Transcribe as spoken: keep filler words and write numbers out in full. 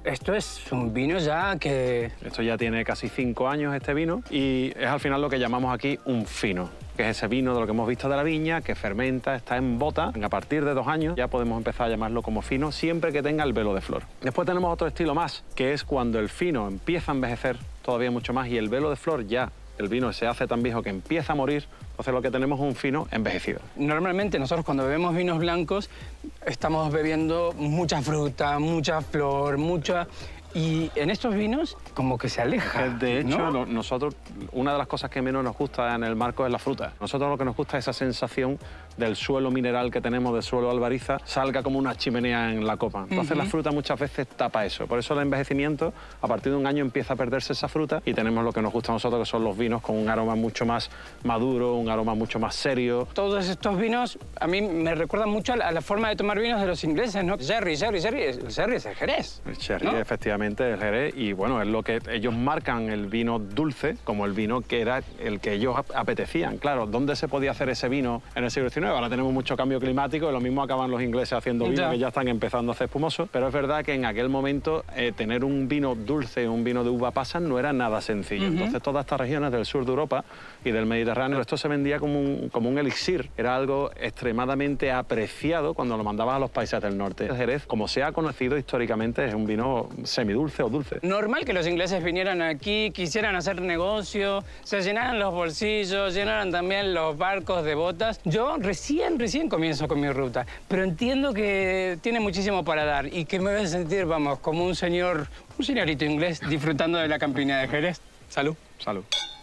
Esto es un vino ya que... Esto ya tiene casi cinco años, este vino, y es al final lo que llamamos aquí un fino, que es ese vino de lo que hemos visto de la viña, que fermenta, está en bota. A partir de dos años ya podemos empezar a llamarlo como fino, siempre que tenga el velo de flor. Después tenemos otro estilo más, que es cuando el fino empieza a envejecer todavía mucho más y el velo de flor ya, el vino se hace tan viejo que empieza a morir. Entonces lo que tenemos es un fino envejecido. Normalmente nosotros cuando bebemos vinos blancos estamos bebiendo mucha fruta, mucha flor, mucha... Y en estos vinos como que se aleja. De hecho, ¿no? no, nosotros, una de las cosas que menos nos gusta en el marco es la fruta. Nosotros lo que nos gusta es esa sensación del suelo mineral que tenemos, del suelo albariza, salga como una chimenea en la copa. Entonces uh-huh. la fruta muchas veces tapa eso. Por eso el envejecimiento, a partir de un año empieza a perderse esa fruta y tenemos lo que nos gusta a nosotros, que son los vinos con un aroma mucho más maduro, un aroma mucho más serio. Todos estos vinos a mí me recuerdan mucho a la forma de tomar vinos de los ingleses, ¿no? Sherry, sherry, sherry. El sherry es el Jerez. El sherry, ¿no? Efectivamente. El Jerez, y bueno, es lo que ellos marcan el vino dulce como el vino que era el que ellos apetecían. Claro, ¿dónde se podía hacer ese vino en el siglo diecinueve? Ahora tenemos mucho cambio climático y lo mismo acaban los ingleses haciendo vino ya. que ya están empezando a hacer espumoso, pero es verdad que en aquel momento eh, tener un vino dulce, un vino de uva pasa no era nada sencillo. Uh-huh. Entonces todas estas regiones del sur de Europa y del Mediterráneo, esto se vendía como un, como un elixir, era algo extremadamente apreciado cuando lo mandabas a los países del norte. El Jerez, como se ha conocido históricamente, es un vino semidulce o dulce. Normal que los ingleses vinieran aquí, quisieran hacer negocio, se llenaran los bolsillos, llenaran también los barcos de botas. Yo recién, recién comienzo con mi ruta, pero entiendo que tiene muchísimo para dar y que me voy a sentir, vamos, como un señor, un señorito inglés disfrutando de la campiña de Jerez. Salud. Salud.